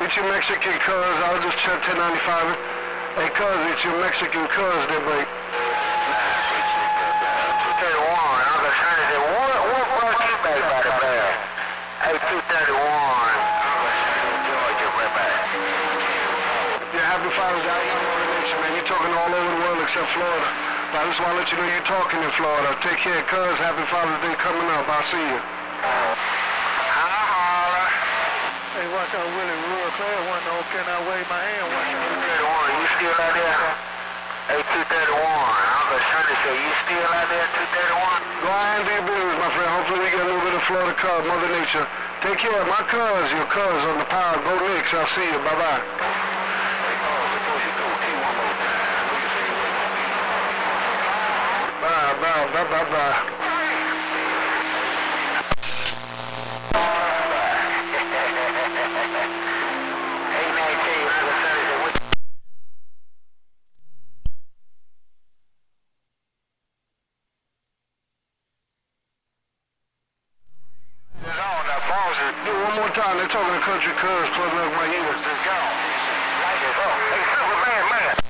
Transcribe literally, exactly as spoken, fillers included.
it's your Mexican cuz. I was just check ten ninety-five. Hey, cuz, it's your Mexican cuz that break. two thirty-one, I'm just trying to say, what, what brought you back by the bell? Hey, two thirty-one, I'm just trying to Georgia, right back. Yeah, happy Father's Day. I'm on the nation, man. You're talking all over the world except Florida. But I just want to let you know you're talking in Florida. Take care, cuz. Happy Father's Day coming up. I'll see you. Holla. Hey, watch out, Willie. Real clear. One, no, can I wave my hand? Watch out. two thirty-one, you still out there? Hey, two thirty-one, I'm just trying to say, you still out there, two thirty-one? Go ahead and do your business, my friend. Hopefully we get a little bit of Florida cuz, Mother Nature. Take care. My cuz, your cuz on the power. Go Knicks. I'll see you. Bye-bye. Bye, bye, bye, bye, bye. Do one more time. They're talking to Country Cuz, plugging up my ears. It's gone. Light is up. Hey, Superman, man.